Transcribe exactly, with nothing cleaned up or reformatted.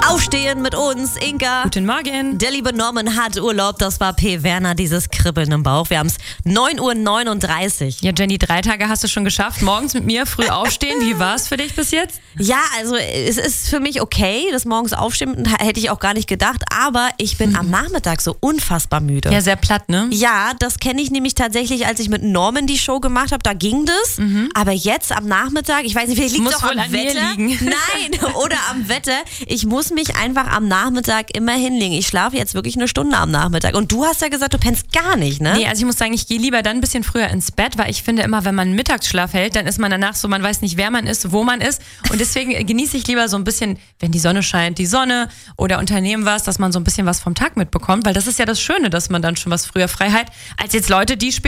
Aufstehen mit uns, Inka. Guten Morgen. Der liebe Norman hat Urlaub, das war P. Werner, dieses Kribbeln im Bauch. Wir haben es neun Uhr neununddreißig. Ja, Jenny, drei Tage hast du schon geschafft. Morgens mit mir früh aufstehen. Wie war es für dich bis jetzt? Ja, also es ist für mich okay, das morgens aufstehen hätte ich auch gar nicht gedacht, aber ich bin am Nachmittag so unfassbar müde. Ja, sehr platt, ne? Ja, das kenne ich nämlich tatsächlich, als ich mit Norman die Show gemacht habe, da ging das. Mhm. Aber jetzt am Nachmittag, ich weiß nicht, vielleicht liegt es auch wohl am an mir Wetter. liegen. Nein, oder am Wetter. Ich muss mich einfach am Nachmittag immer hinlegen. Ich schlafe jetzt wirklich eine Stunde am Nachmittag. Und du hast ja gesagt, du pennst gar nicht, ne? Nee, also ich muss sagen, ich gehe lieber dann ein bisschen früher ins Bett, weil ich finde immer, wenn man einen Mittagsschlaf hält, dann ist man danach so, man weiß nicht, wer man ist, wo man ist. Und deswegen genieße ich lieber so ein bisschen, wenn die Sonne scheint, die Sonne oder unternehmen was, dass man so ein bisschen was vom Tag mitbekommt. Weil das ist ja das Schöne, dass man dann schon was früher frei hat, als jetzt Leute, die